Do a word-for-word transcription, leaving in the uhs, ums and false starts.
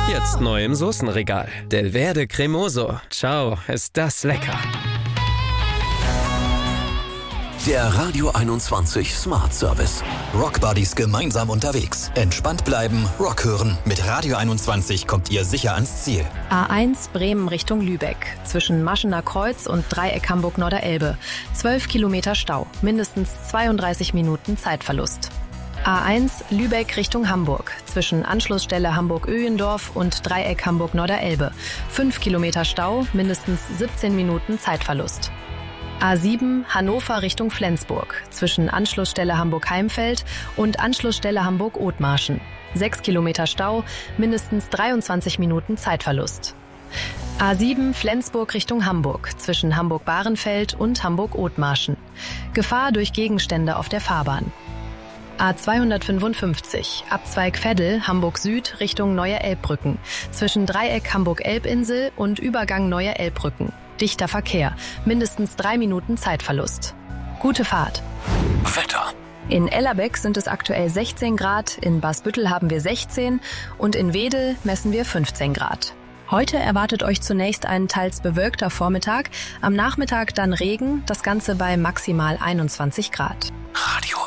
Jetzt neu im Soßenregal. Delverde Cremoso. Ciao, ist das lecker. Der Radio einundzwanzig Smart Service. Rock Buddies gemeinsam unterwegs. Entspannt bleiben, Rock hören. Mit Radio einundzwanzig kommt ihr sicher ans Ziel. A eins Bremen Richtung Lübeck. Zwischen Maschener Kreuz und Dreieck Hamburg-Norderelbe. zwölf Kilometer Stau. Mindestens zweiunddreißig Minuten Zeitverlust. A eins Lübeck Richtung Hamburg. Zwischen Anschlussstelle Hamburg-Öhendorf und Dreieck Hamburg-Norderelbe. fünf Kilometer Stau. Mindestens siebzehn Minuten Zeitverlust. A sieben Hannover Richtung Flensburg. Zwischen Anschlussstelle Hamburg-Heimfeld und Anschlussstelle Hamburg-Othmarschen. sechs Kilometer Stau, mindestens dreiundzwanzig Minuten Zeitverlust. A sieben Flensburg Richtung Hamburg. Zwischen Hamburg-Bahrenfeld und Hamburg-Othmarschen. Gefahr durch Gegenstände auf der Fahrbahn. A zweihundertfünfundfünfzig Abzweig Veddel Hamburg Süd Richtung Neue Elbbrücken. Zwischen Dreieck Hamburg-Elbinsel und Übergang Neue Elbbrücken. Dichter Verkehr. Mindestens drei Minuten Zeitverlust. Gute Fahrt. Wetter. In Ellerbeck sind es aktuell sechzehn Grad, in Basbüttel haben wir sechzehn und in Wedel messen wir fünfzehn Grad. Heute erwartet euch zunächst ein teils bewölkter Vormittag, am Nachmittag dann Regen, das Ganze bei maximal einundzwanzig Grad. Radio